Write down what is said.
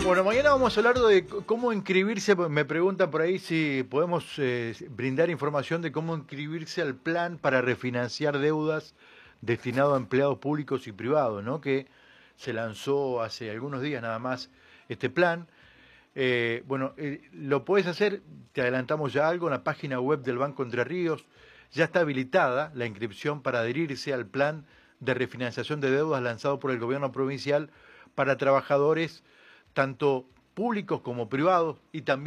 Bueno, mañana vamos a hablar de cómo inscribirse. Me preguntan por ahí si podemos brindar información de cómo inscribirse al plan para refinanciar deudas destinado a empleados públicos y privados, ¿no? Que se lanzó hace algunos días nada más este plan. Lo puedes hacer, te adelantamos ya algo, en la página web del Banco Entre Ríos. Ya está habilitada la inscripción para adherirse al plan de refinanciación de deudas lanzado por el gobierno provincial para trabajadores tanto públicos como privados y también